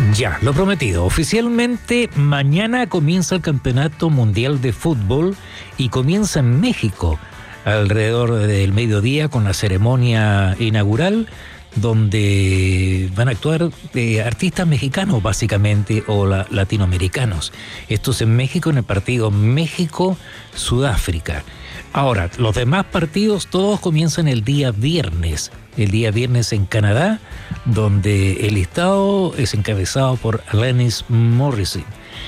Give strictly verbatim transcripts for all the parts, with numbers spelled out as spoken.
Ya, lo prometido. Oficialmente, mañana comienza el Campeonato Mundial de Fútbol y comienza en México alrededor del mediodía con la ceremonia inaugural, donde van a actuar eh, artistas mexicanos básicamente o la, latinoamericanos. Esto es en México, en el partido México-Sudáfrica. Ahora, los demás partidos todos comienzan el día viernes. El día viernes en Canadá, donde el listado es encabezado por Alanis Morissette.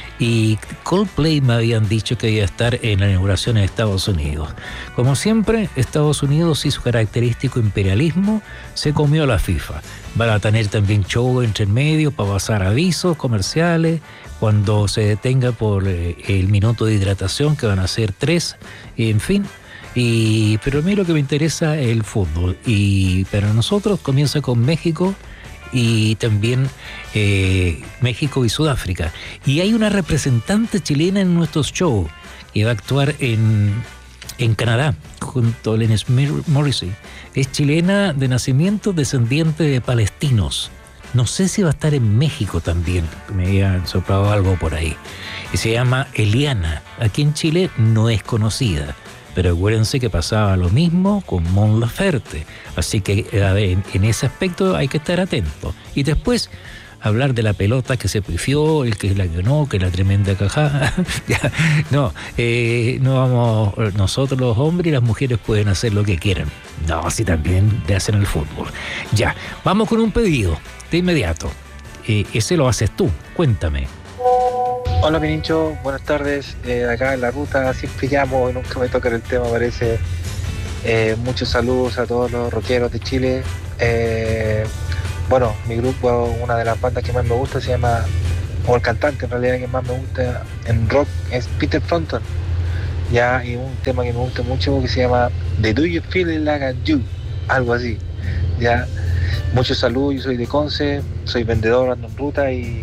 Y Coldplay me habían dicho que iba a estar en la inauguración en Estados Unidos. Como siempre, Estados Unidos y su característico imperialismo se comió a la FIFA. Van a tener también show entre medio para pasar avisos comerciales cuando se detenga por eh, el minuto de hidratación, que van a ser tres, en fin. Y, pero a mí lo que me interesa es el fútbol. Y para nosotros comienza con México y también eh, México y Sudáfrica. Y hay una representante chilena en nuestros shows que va a actuar en, en Canadá junto a Alanis Morissette. Es chilena de nacimiento, descendiente de palestinos. No sé si va a estar en México también, me había soplado algo por ahí. Y se llama Eliana. Aquí en Chile no es conocida, pero acuérdense que pasaba lo mismo con Mon Laferte. Así que a ver, en, en ese aspecto hay que estar atento. Y después hablar de la pelota que se pifió, el que la ganó, que la tremenda cajada. no, eh, no vamos, nosotros los hombres y las mujeres pueden hacer lo que quieran. No, sí también le hacen el fútbol. Ya, vamos con un pedido de inmediato. Eh, ese lo haces tú, cuéntame. Hola Pinincho, buenas tardes. Eh, acá en la ruta siempre llamo y nunca me tocan el tema, parece. Eh, muchos saludos a todos los rockeros de Chile. Eh, bueno, mi grupo, una de las bandas que más me gusta se llama, o el cantante en realidad que más me gusta en rock es Peter Frampton. Ya, y un tema que me gusta mucho que se llama The Do You Feel Like You, algo así. Ya, muchos saludos, yo soy de Conce, soy vendedor, ando en ruta y